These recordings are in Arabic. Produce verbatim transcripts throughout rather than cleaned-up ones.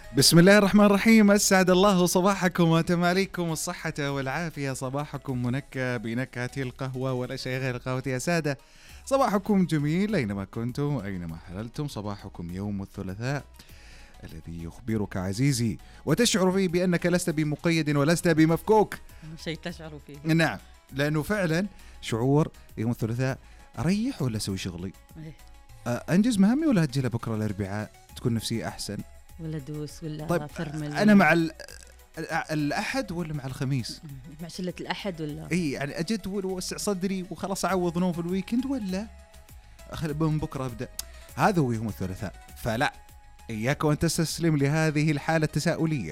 بسم الله الرحمن الرحيم. أسعد الله صباحكم وتماليكم الصحة والعافية. صباحكم منكى بنكهة القهوة ولا شيء غير القهوة يا سادة. صباحكم جميل أينما كنتم أينما حللتم. صباحكم يوم الثلاثاء الذي يخبرك عزيزي وتشعر فيه بأنك لست بمقيد ولست بمفكوك. شيء تشعر فيه. نعم، لأنه فعلا شعور يوم الثلاثاء أريح ولا أسوي شغلي، أنجز مهامي ولا أجل بكرة الأربعاء تكون نفسي أحسن، ولا دوس ولا طيب فرمل. أنا مع الأحد ولا مع الخميس؟ مع شلة الأحد ولا إيه يعني أجدول ووسع صدري وخلاص أعوض نوم في الويكند، ولا أخلي من بكرة أبدأ. هذا هو يوم الثلاثاء. فلا، إياك وأن تستسلم لهذه الحالة التساؤلية.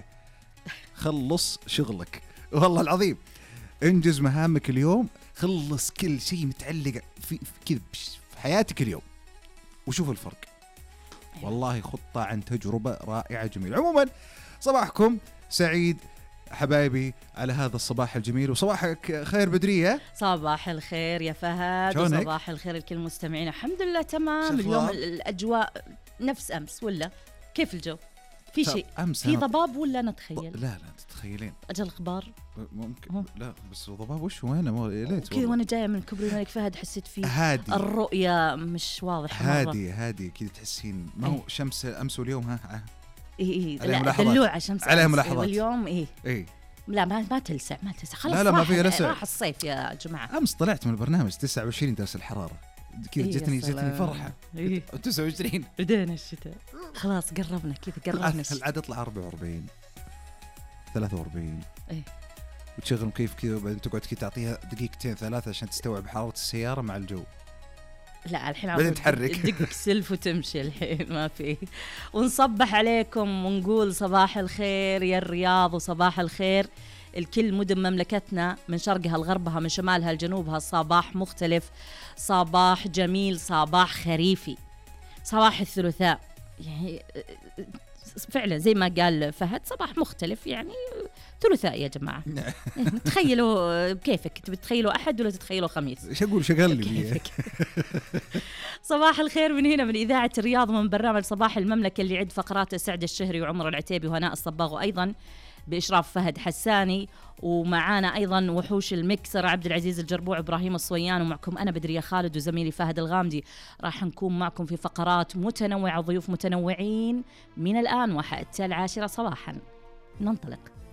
خلص شغلك والله العظيم، انجز مهامك اليوم، خلص كل شيء متعلق في كذا في حياتك اليوم وشوف الفرق. والله خطة عن تجربة رائعة جميلة. عموما صباحكم سعيد حبايبي على هذا الصباح الجميل. وصباحك خير بدرية. صباح الخير يا فهد، وصباح الخير لكل المستمعين. الحمد لله تمام. اليوم الأجواء نفس أمس ولا كيف الجو؟ في شيء في ضباب ولا نتخيل؟ لا لا تتخيلين أجل غبار ممكن هو. لا بس ضباب وش وين ما ليت كذا وانا جايه من كبري الملك فهد حسيت فيه هادي، الرؤية مش واضحة هادي هادي كذا تحسين ما هو ايه؟ شمس أمس واليوم ها ايه ايه لا دلوعة شمس عليها ملاحظات. واليوم ايه ايه لا ما ما تلسع ما تلسع خلاص. لا لا ما فيها لسع. راح الصيف يا جماعة. أمس طلعت من البرنامج تسعة وعشرين درجة الحرارة كذا. إيه جتني جتني فرحة. إيه تسعة وعشرين بدينا الشتاء خلاص قربنا كذا قربنا. العادة تطلع أربعة وأربعين ثلاثة وأربعين إيه وتشغل مكيف كذا وبعدين تقعد كذا تعطيها دقيقتين ثلاثة عشان تستوعب حرارة السيارة مع الجو. لا الحين بعدين تحرك دق سلف وتمشي الحين ما في. ونصبح عليكم ونقول صباح الخير يا الرياض، وصباح الخير الكل مدن مملكتنا من شرقها لغربها من شمالها لجنوبها. صباح مختلف، صباح جميل، صباح خريفي، صباح الثلاثاء. يعني فعلا زي ما قال فهد صباح مختلف، يعني ثلاثاء يا جماعة. تخيلوا بكيفك، تتخيلوا أحد ولا تتخيلوا خميس؟ ايش اقول شغل لي. صباح الخير من هنا من إذاعة الرياض، من برنامج صباح المملكة اللي يعد فقرات سعد الشهري وعمر العتيبي وهناء الصباغ، وأيضا بإشراف فهد حساني. ومعانا أيضا وحوش المكسر عبد العزيز الجربوع إبراهيم الصويان، ومعكم أنا بدرية خالد وزميلي فهد الغامدي. راح نكون معكم في فقرات متنوعة، ضيوف متنوعين من الآن وحتى العاشرة صباحا. ننطلق.